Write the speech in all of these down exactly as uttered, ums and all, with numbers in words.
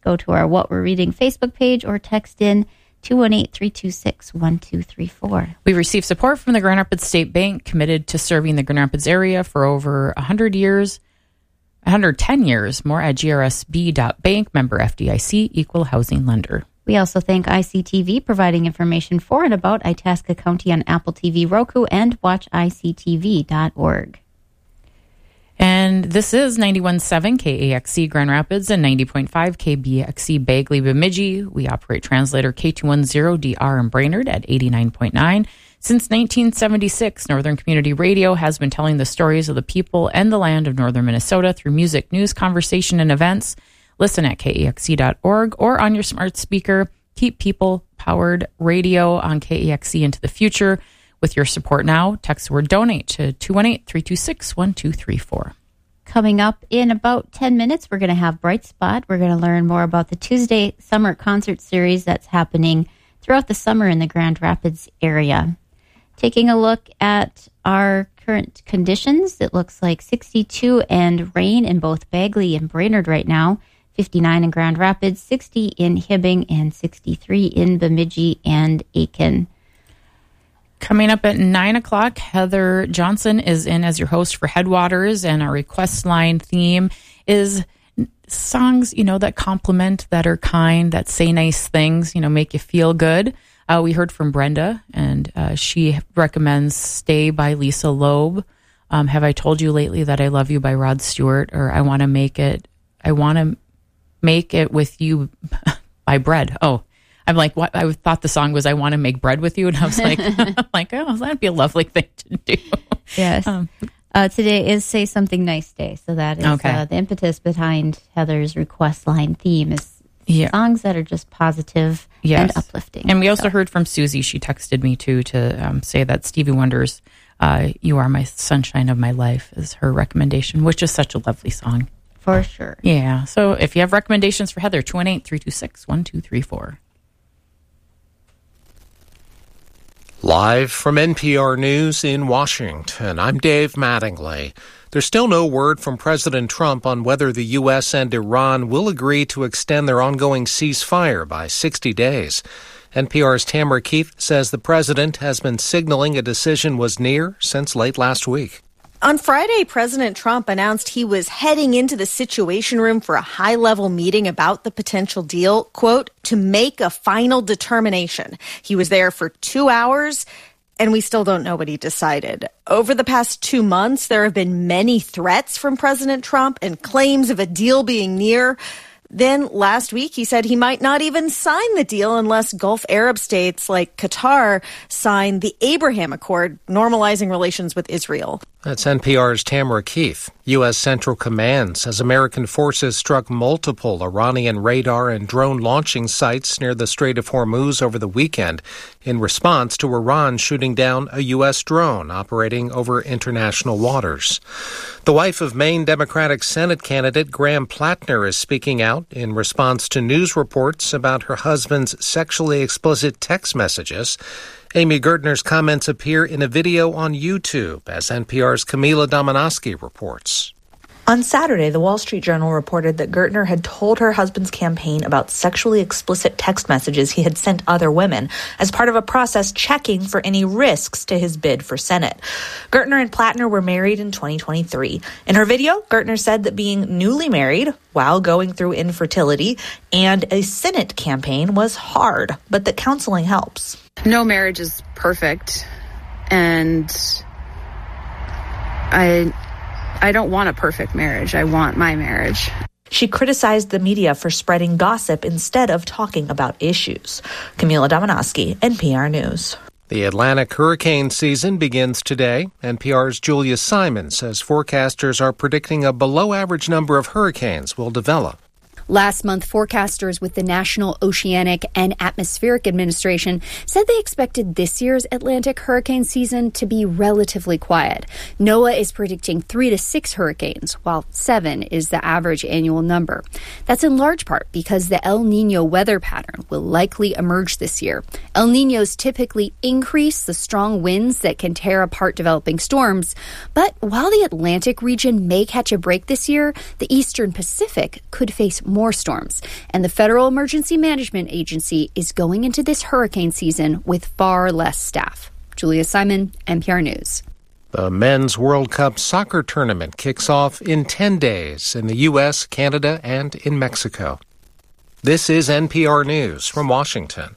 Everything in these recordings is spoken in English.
go to our What We're Reading Facebook page or text in two one eight, three two six, one two three four. We received support from the Grand Rapids State Bank, committed to serving the Grand Rapids area for over one hundred years, one hundred ten years, more at G R S B dot bank, member F D I C, equal housing lender. We also thank I C T V, providing information for and about Itasca County on Apple T V, Roku, and watch I C T V dot org. And this is ninety-one point seven K A X C Grand Rapids and ninety point five K B X C Bagley Bemidji. We operate translator K two ten D R in Brainerd at eighty-nine point nine. Since nineteen seventy-six, Northern Community Radio has been telling the stories of the people and the land of northern Minnesota through music, news, conversation, and events. Listen at K A X C dot org or on your smart speaker. Keep people-powered radio on K A X C into the future. With your support now, text the word donate to two one eight, three two six, one two three four. Coming up in about ten minutes, we're going to have Bright Spot. We're going to learn more about the Tuesday Summer Concert Series that's happening throughout the summer in the Grand Rapids area. Taking a look at our current conditions, it looks like sixty-two and rain in both Bagley and Brainerd right now, fifty-nine in Grand Rapids, sixty in Hibbing, and sixty-three in Bemidji and Aiken. Coming up at nine o'clock, Heather Johnson is in as your host for Headwaters, and our request line theme is songs, you know, that compliment, that are kind, that say nice things, you know, make you feel good. Uh, we heard from Brenda, and uh, she recommends Stay by Lisa Loeb. Um, Have I Told You Lately That I Love You by Rod Stewart, or I Want to Make It, I Want to Make It With You by Bread. Oh, I'm like, what? I thought the song was I Want to Make Bread With You. And I was like, I'm like, oh, that'd be a lovely thing to do. Yes. Um, uh, today is Say Something Nice Day. So that is okay. uh, the impetus behind Heather's request line theme is yeah. songs that are just positive yes. and uplifting. And we also so. heard from Susie. She texted me too to um, say that Stevie Wonder's uh, You Are My Sunshine of My Life is her recommendation, which is such a lovely song. For sure. Yeah. So if you have recommendations for Heather, two one eight, three two six, one two three four. Live from N P R News in Washington, I'm Dave Mattingly. There's still no word from President Trump on whether the U S and Iran will agree to extend their ongoing ceasefire by sixty days. N P R's Tamara Keith says the president has been signaling a decision was near since late last week. On Friday, President Trump announced he was heading into the Situation Room for a high-level meeting about the potential deal, quote, to make a final determination. He was there for two hours, and we still don't know what he decided. Over the past two months, there have been many threats from President Trump and claims of a deal being near. Then last week, he said he might not even sign the deal unless Gulf Arab states like Qatar sign the Abraham Accord, normalizing relations with Israel. That's N P R's Tamara Keith. U S. Central Command says American forces struck multiple Iranian radar and drone launching sites near the Strait of Hormuz over the weekend in response to Iran shooting down a U S drone operating over international waters. The wife of Maine Democratic Senate candidate Graham Plattner is speaking out in response to news reports about her husband's sexually explicit text messages. Amy Gertner's comments appear in a video on YouTube, as N P R's Camila Domonoski reports. On Saturday, the Wall Street Journal reported that Gertner had told her husband's campaign about sexually explicit text messages he had sent other women as part of a process checking for any risks to his bid for Senate. Gertner and Plattner were married in twenty twenty-three. In her video, Gertner said that being newly married while going through infertility and a Senate campaign was hard, but that counseling helps. No marriage is perfect, and I I don't want a perfect marriage. I want my marriage. She criticized the media for spreading gossip instead of talking about issues. Camila Domonoski, N P R News. The Atlantic hurricane season begins today. N P R's Julia Simon says forecasters are predicting a below-average number of hurricanes will develop. Last month, forecasters with the National Oceanic and Atmospheric Administration said they expected this year's Atlantic hurricane season to be relatively quiet. NOAA is predicting three to six hurricanes, while seven is the average annual number. That's in large part because the El Nino weather pattern will likely emerge this year. El Ninos typically increase the strong winds that can tear apart developing storms. But while the Atlantic region may catch a break this year, the Eastern Pacific could face more more storms. And the Federal Emergency Management Agency is going into this hurricane season with far less staff. Julia Simon, N P R News. The Men's World Cup soccer tournament kicks off in ten days in the U S, Canada, and in Mexico. This is N P R News from Washington.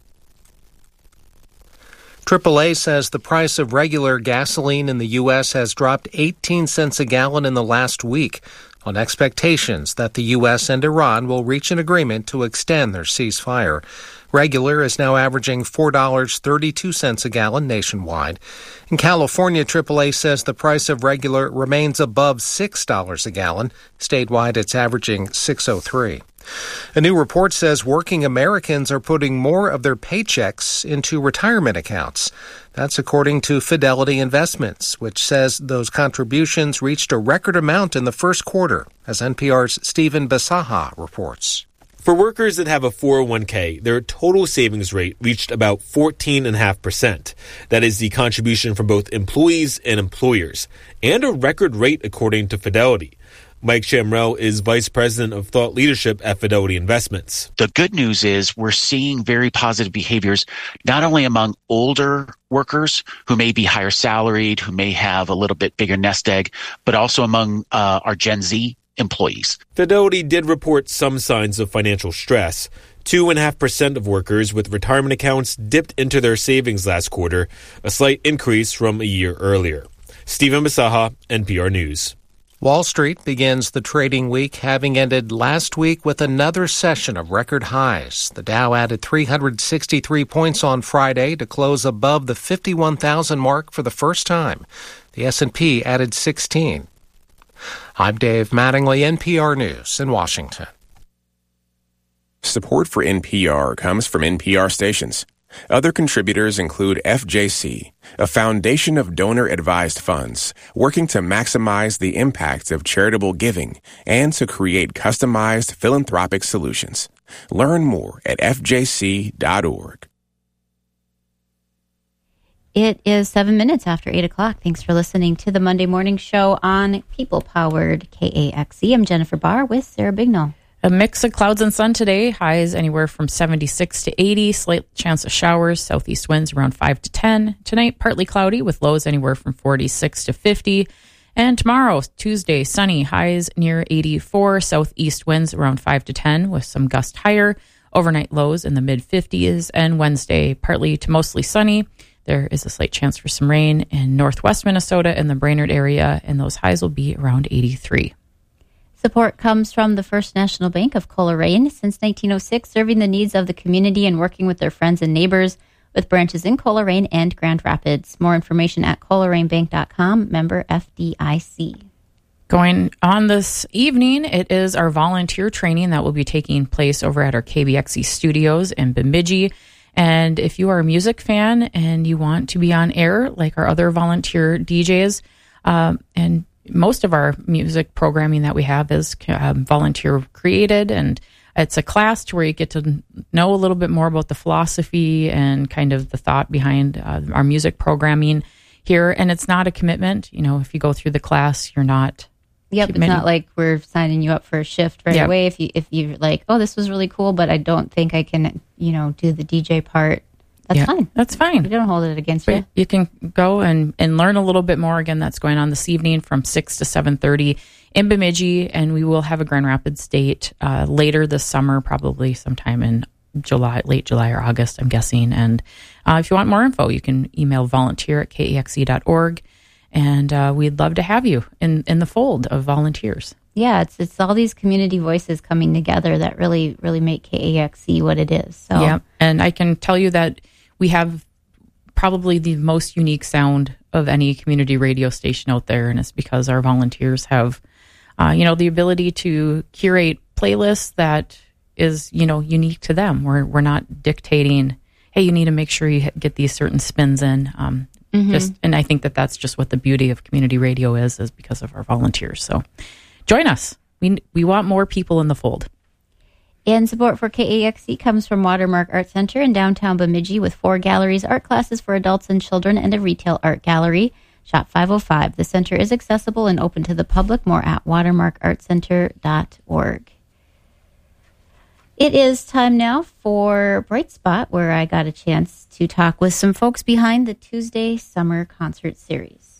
triple A says the price of regular gasoline in the U S has dropped eighteen cents a gallon in the last week on expectations that the U S and Iran will reach an agreement to extend their ceasefire. Regular is now averaging four dollars and thirty-two cents a gallon nationwide. In California, triple A says the price of regular remains above six dollars a gallon. Statewide, it's averaging six dollars and three cents. A new report says working Americans are putting more of their paychecks into retirement accounts. That's according to Fidelity Investments, which says those contributions reached a record amount in the first quarter, as N P R's Stephen Basaha reports. For workers that have a four oh one k, their total savings rate reached about fourteen point five percent. That is the contribution from both employees and employers, and a record rate according to Fidelity. Mike Shamrell is Vice President of Thought Leadership at Fidelity Investments. The good news is we're seeing very positive behaviors, not only among older workers who may be higher salaried, who may have a little bit bigger nest egg, but also among uh, our Gen Z employees. Fidelity did report some signs of financial stress. two point five percent of workers with retirement accounts dipped into their savings last quarter, a slight increase from a year earlier. Stephen Basaha, N P R News. Wall Street begins the trading week having ended last week with another session of record highs. The Dow added three hundred sixty-three points on Friday to close above the fifty-one thousand mark for the first time. The S and P added sixteen. I'm Dave Mattingly, N P R News in Washington. Support for N P R comes from N P R stations. Other contributors include F J C, a foundation of donor-advised funds working to maximize the impact of charitable giving and to create customized philanthropic solutions. Learn more at F J C dot org. It is seven minutes after eight o'clock. Thanks for listening to the Monday Morning Show on People-Powered K A X E. I'm Jennifer Barr with Sarah Bignall. A mix of clouds and sun today. Highs anywhere from seventy-six to eighty. Slight chance of showers. Southeast winds around five to ten. Tonight, partly cloudy with lows anywhere from forty-six to fifty. And tomorrow, Tuesday, sunny. Highs near eighty-four. Southeast winds around five to ten with some gust higher. Overnight lows in the mid-fifties. And Wednesday, partly to mostly sunny. There is a slight chance for some rain in northwest Minnesota and the Brainerd area. And those highs will be around eighty-three. Support comes from the First National Bank of Coleraine. Since nineteen oh six, serving the needs of the community and working with their friends and neighbors with branches in Coleraine and Grand Rapids. More information at coleraine bank dot com, member F D I C. Going on this evening, it is our volunteer training that will be taking place over at our K B X E studios in Bemidji. And if you are a music fan and you want to be on air like our other volunteer D Js, um, and most of our music programming that we have is um, volunteer created, and it's a class to where you get to know a little bit more about the philosophy and kind of the thought behind uh, our music programming here. And it's not a commitment. You know, if you go through the class, you're not. Yep, committing. It's not like we're signing you up for a shift right yep. away. If you if you're like, oh, this was really cool, but I don't think I can, you know, do the D J part. That's yeah, fine. That's fine. We don't hold it against but you. You can go and, and learn a little bit more. Again, that's going on this evening from six to seven thirty in Bemidji, and we will have a Grand Rapids date uh, later this summer, probably sometime in July, late July or August, I'm guessing. And uh, if you want more info, you can email volunteer at K A X E dot org, and uh, we'd love to have you in, in the fold of volunteers. Yeah, it's it's all these community voices coming together that really, really make K A X E what it is. So. Yeah, and I can tell you that we have probably the most unique sound of any community radio station out there, and it's because our volunteers have, uh, you know, the ability to curate playlists that is, you know, unique to them. We're we're not dictating, hey, you need to make sure you get these certain spins in. Um, mm-hmm. Just, and I think that that's just what the beauty of community radio is, is because of our volunteers. So, join us. We we want more people in the fold. And support for K A X E comes from Watermark Art Center in downtown Bemidji with four galleries, art classes for adults and children, and a retail art gallery. Shop five oh five. The center is accessible and open to the public. More at watermark art center dot org. It is time now for Bright Spot, where I got a chance to talk with some folks behind the Tuesday Summer Concert Series.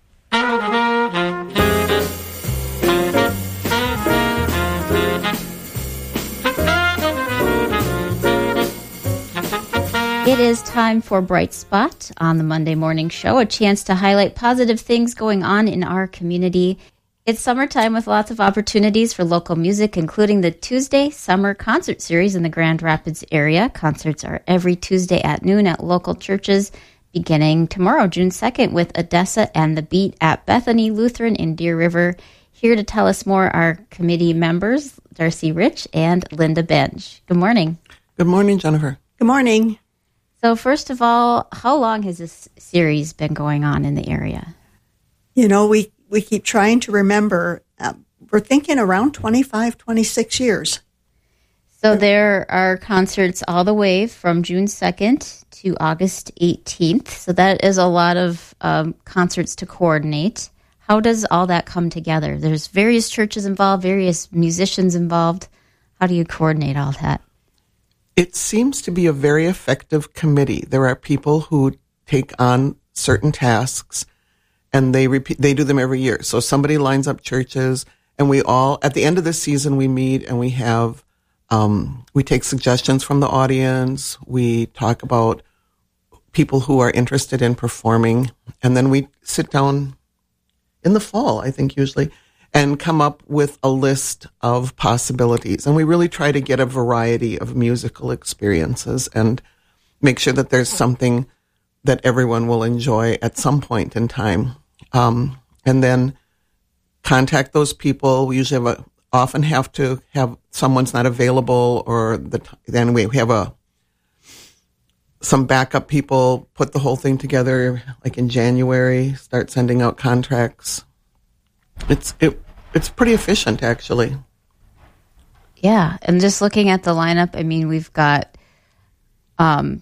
It is time for Bright Spot on the Monday Morning Show, a chance to highlight positive things going on in our community. It's summertime with lots of opportunities for local music, including the Tuesday Summer Concert Series in the Grand Rapids area. Concerts are every Tuesday at noon at local churches, beginning tomorrow, June second, with Odessa and the Beat at Bethany Lutheran in Deer River. Here to tell us more are committee members Darcy Rich and Linda Benj. Good morning. Good morning, Jennifer. Good morning. So first of all, how long has this series been going on in the area? You know, we, we keep trying to remember. Uh, we're thinking around twenty-five, twenty-six years. So there are concerts all the way from June second to August eighteenth. So that is a lot of um, concerts to coordinate. How does all that come together? There's various churches involved, various musicians involved. How do you coordinate all that? It seems to be a very effective committee. There are people who take on certain tasks, and they repeat, they do them every year. So somebody lines up churches, and we all, at the end of the season, we meet and we have, um, we take suggestions from the audience. We talk about people who are interested in performing, and then we sit down in the fall, I think usually, and come up with a list of possibilities. And we really try to get a variety of musical experiences and make sure that there's something that everyone will enjoy at some point in time. Um, and then contact those people. We usually have a, often have to have someone's not available, or the, then we have a some backup people, put the whole thing together like in January, start sending out contracts. It's it it's pretty efficient, actually. Yeah, and just looking at the lineup, I mean, we've got um,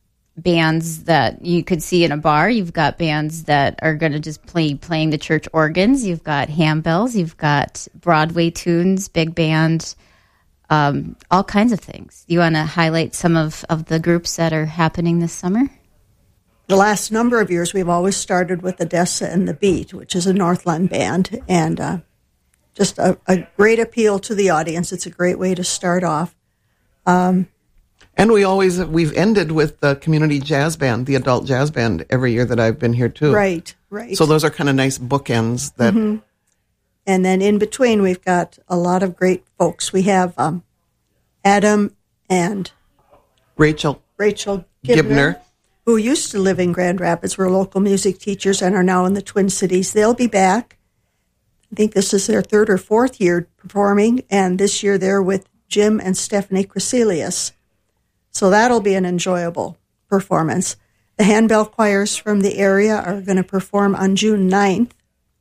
bands that you could see in a bar. You've got bands that are going to just play playing the church organs. You've got handbells. You've got Broadway tunes, big band, um, all kinds of things. You want to highlight some of, of the groups that are happening this summer? The last number of years, we've always started with Odessa and the Beat, which is a Northland band, and uh, just a, a great appeal to the audience. It's a great way to start off. Um, and we always, we've ended with the community jazz band, the adult jazz band, every year that I've been here, too. Right, right. So those are kind of nice bookends. That. Mm-hmm. And then in between, we've got a lot of great folks. We have um, Adam and Rachel, Rachel Gibner. Gibner, who used to live in Grand Rapids, were local music teachers and are now in the Twin Cities. They'll be back. I think this is their third or fourth year performing, and this year they're with Jim and Stephanie Crecilius. So that'll be an enjoyable performance. The handbell choirs from the area are going to perform on June ninth.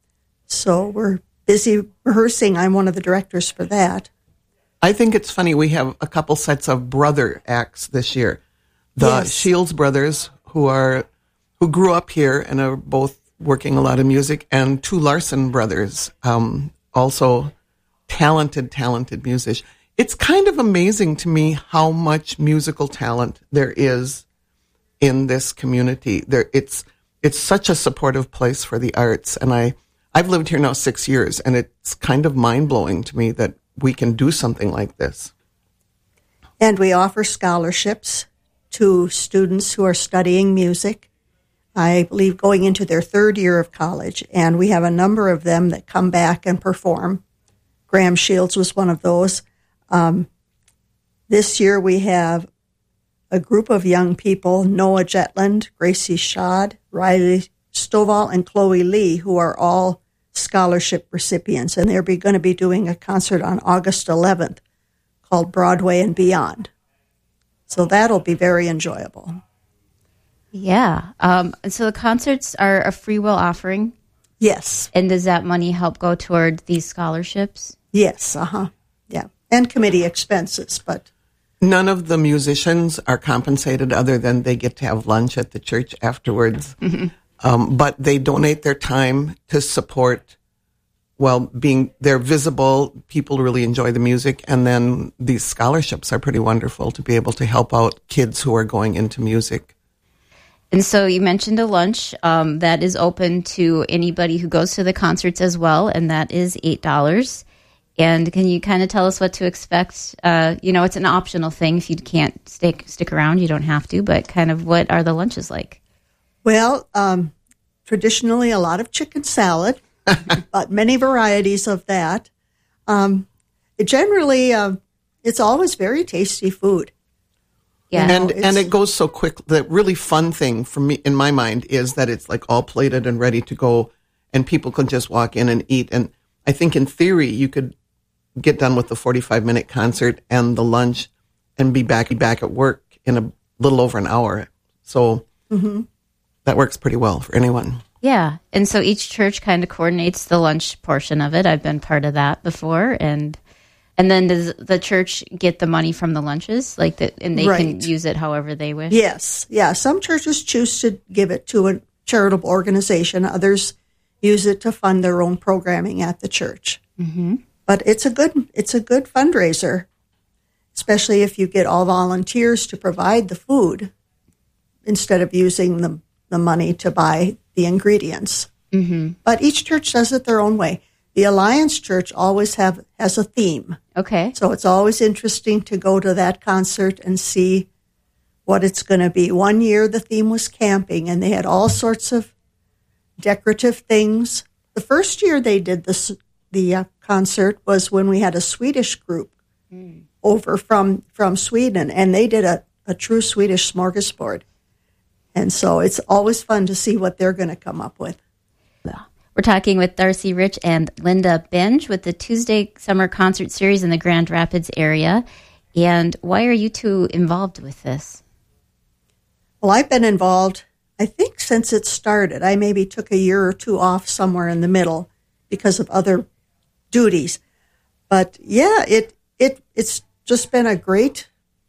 So we're busy rehearsing. I'm one of the directors for that. I think it's funny. We have a couple sets of brother acts this year. The Yes. Shields brothers, who are who grew up here and are both working a lot of music, and two Larson brothers, um, also talented, talented musicians. It's kind of amazing to me how much musical talent there is in this community. There, it's it's such a supportive place for the arts, and I I've lived here now six years, and it's kind of mind blowing to me that we can do something like this. And we offer scholarships to students who are studying music, I believe going into their third year of college, and we have a number of them that come back and perform. Graham Shields was one of those. Um, this year we have a group of young people, Noah Jetland, Gracie Schad, Riley Stovall, and Chloe Lee, who are all scholarship recipients, and they're going to be doing a concert on August eleventh called Broadway and Beyond. So that'll be very enjoyable. Yeah. Um, and so the concerts are a free will offering? Yes. And does that money help go toward these scholarships? Yes, uh-huh. Yeah. And committee expenses, but... None of the musicians are compensated other than they get to have lunch at the church afterwards. Mm-hmm. Um, but they donate their time to support well, being they're visible, people really enjoy the music, and then these scholarships are pretty wonderful to be able to help out kids who are going into music. And so you mentioned a lunch um, that is open to anybody who goes to the concerts as well, and that is eight dollars. And can you kind of tell us what to expect? Uh, you know, it's an optional thing. If you can't stick stick around, you don't have to. But kind of what are the lunches like? Well, um, traditionally a lot of chicken salad, but many varieties of that. Um, it generally, uh, it's always very tasty food. Yeah, and and it goes so quick. The really fun thing for me, in my mind, is that it's like all plated and ready to go, and people can just walk in and eat. And I think in theory, you could get done with the forty-five minute concert and the lunch and be back, be back at work in a little over an hour. So mm-hmm. that works pretty well for anyone. Yeah. And so each church kind of coordinates the lunch portion of it. I've been part of that before. And and then does the church get the money from the lunches? Like that, and they right. can use it however they wish? Yes. Yeah. Some churches choose to give it to a charitable organization. Others use it to fund their own programming at the church. Mm-hmm. But it's a good it's a good fundraiser, especially if you get all volunteers to provide the food instead of using the, the money to buy the ingredients. Mm-hmm. But each church does it their own way. The Alliance Church always have has a theme. Okay. So it's always interesting to go to that concert and see what it's going to be. One year the theme was camping, and they had all sorts of decorative things. The first year they did this the uh, concert was when we had a Swedish group mm. over from, from Sweden, and they did a, a true Swedish smorgasbord. And so it's always fun to see what they're going to come up with. We're talking with Darcy Rich and Linda Benge with the Tuesday Summer Concert Series in the Grand Rapids area. And why are you two involved with this? Well, I've been involved, I think, since it started. I maybe took a year or two off somewhere in the middle because of other duties. But yeah, it it it's just been a great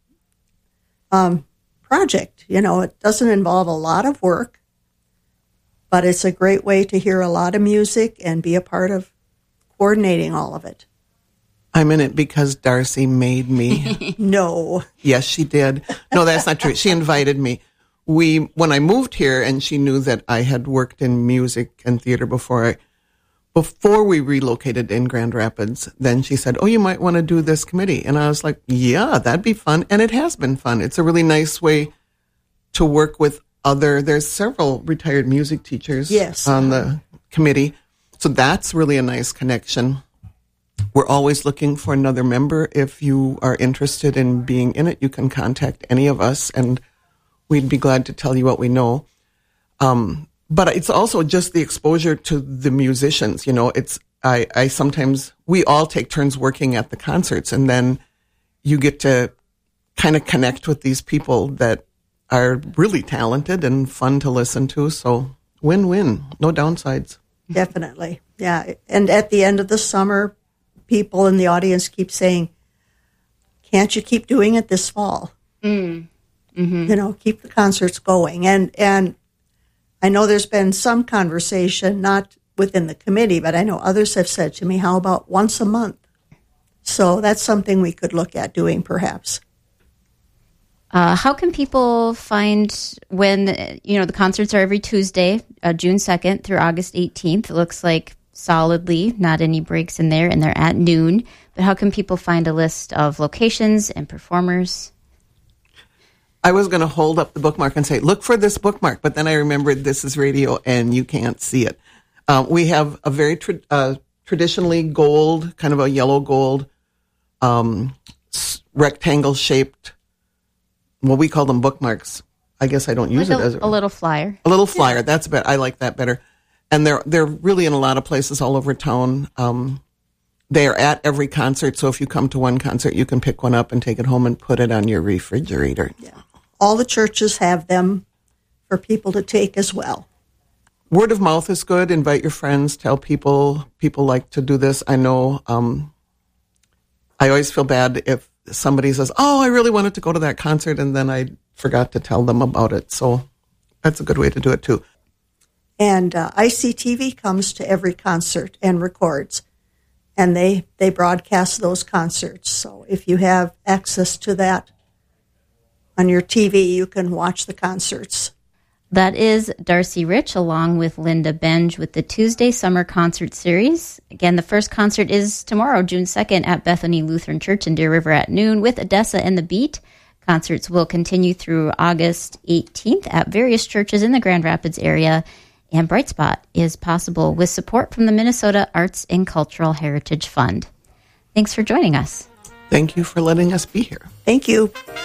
um, project. You know, it doesn't involve a lot of work, but it's a great way to hear a lot of music and be a part of coordinating all of it. I'm in it because Darcy made me. No. Yes, she did. No, that's not true. She invited me. We when I moved here, and she knew that I had worked in music and theater before I Before we relocated in Grand Rapids, then she said, oh, you might want to do this committee. And I was like, yeah, that'd be fun. And it has been fun. It's a really nice way to work with other, there's several retired music teachers yes. on the committee. So that's really a nice connection. We're always looking for another member. If you are interested in being in it, you can contact any of us, and we'd be glad to tell you what we know. Um, But it's also just the exposure to the musicians. You know, it's, I, I sometimes, we all take turns working at the concerts, and then you get to kind of connect with these people that are really talented and fun to listen to. So win-win, no downsides. Definitely. Yeah. And at the end of the summer, people in the audience keep saying, can't you keep doing it this fall? Mm. Mm-hmm. You know, keep the concerts going. And, and, I know there's been some conversation, not within the committee, but I know others have said to me, how about once a month? So that's something we could look at doing, perhaps. Uh, how can people find when, you know, the concerts are every Tuesday, uh, June second through August eighteenth? It looks like solidly, not any breaks in there, and they're at noon. But how can people find a list of locations and performers? I was going to hold up the bookmark and say, look for this bookmark. But then I remembered this is radio and you can't see it. Uh, we have a very tra- uh, traditionally gold, kind of a yellow gold, um, s- rectangle shaped, well, we call them bookmarks. I guess I don't use like it a, as a, a little flyer. A little flyer. Yeah. That's better. I like that better. And they're, they're really in a lot of places all over town. Um, they are at every concert. So if you come to one concert, you can pick one up and take it home and put it on your refrigerator. Yeah. All the churches have them for people to take as well. Word of mouth is good. Invite your friends. Tell people. People like to do this. I know. Um, I always feel bad if somebody says, oh, I really wanted to go to that concert, and then I forgot to tell them about it. So that's a good way to do it, too. And uh, I C T V comes to every concert and records, and they, they broadcast those concerts. So if you have access to that on your T V, you can watch the concerts. That is Darcy Rich along with Linda Benge with the Tuesday Summer Concert Series. Again, the first concert is tomorrow, June second, at Bethany Lutheran Church in Deer River at noon with Odessa and the Beat. Concerts will continue through August eighteenth at various churches in the Grand Rapids area. And Bright Spot is possible with support from the Minnesota Arts and Cultural Heritage Fund. Thanks for joining us. Thank you for letting us be here. Thank you.